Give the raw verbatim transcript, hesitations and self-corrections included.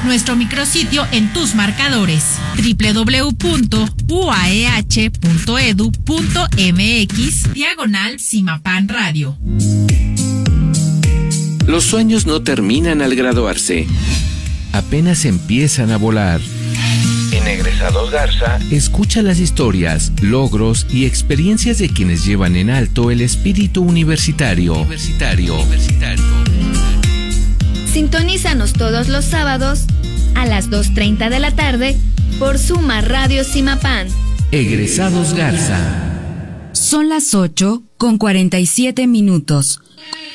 Nuestro micrositio en tus marcadores, doble u doble u doble u punto u a e h punto e d u punto m x diagonal Simapán Radio. Los sueños no terminan al graduarse. Apenas empiezan a volar. En Egresados Garza, escucha las historias, logros y experiencias de quienes llevan en alto el espíritu universitario. Universitario. Universitario. Sintonízanos todos los sábados a las dos treinta de la tarde por Suma Radio Simapán. Egresados Garza. Son las ocho con cuarenta y siete minutos.